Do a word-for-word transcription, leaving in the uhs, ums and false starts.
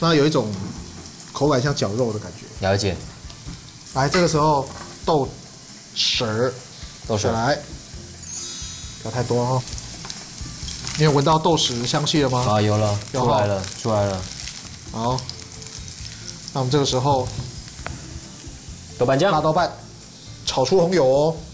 让它有一种口感像绞肉的感觉。 了解。 来，这个时候豆豉儿， 豆豉来，不要太多哦。你有闻到豆豉香气了吗？ 啊，有了，出来了，出来了。 好，那我们这个时候豆瓣酱、 辣豆瓣炒出红油哦。